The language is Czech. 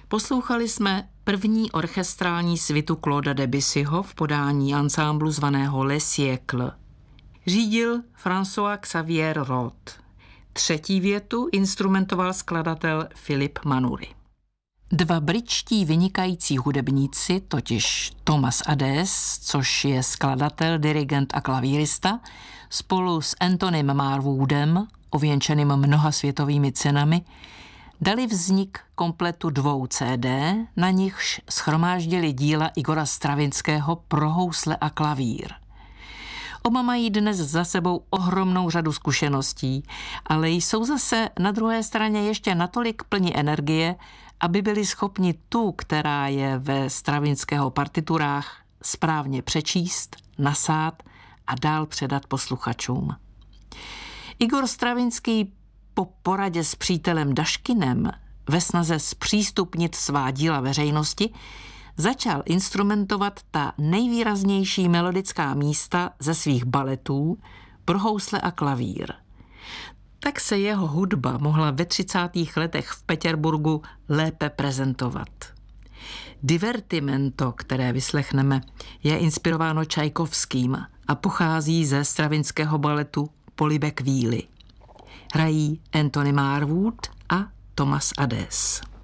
Poslouchali jsme první orchestrální svitu Clauda Debussyho v podání ansámblu zvaného Les Siècles. Řídil François Xavier Roth. Třetí větu instrumentoval skladatel Philippe Manoury. Dva britští vynikající hudebníci, totiž Thomas Adès, což je skladatel, dirigent a klavírista, spolu s Antonym Marwoodem, ověnčeným mnoha světovými cenami, dali vznik kompletu 2 CD, na nichž shromáždili díla Igora Stravinského pro housle a klavír. Oba mají dnes za sebou ohromnou řadu zkušeností, ale jsou zase na druhé straně ještě natolik plní energie, aby byli schopni tu, která je ve Stravinského partiturách, správně přečíst, nasát a dál předat posluchačům. Igor Stravinský po poradě s přítelem Daškinem ve snaze zpřístupnit svá díla veřejnosti začal instrumentovat ta nejvýraznější melodická místa ze svých baletů pro housle a klavír. Tak se jeho hudba mohla ve 30. letech v Petěrburgu lépe prezentovat. Divertimento, které vyslechneme, je inspirováno Čajkovským a pochází ze stravinského baletu Polibek Víly. Hrají Antonym Marwood a Thomas Adès.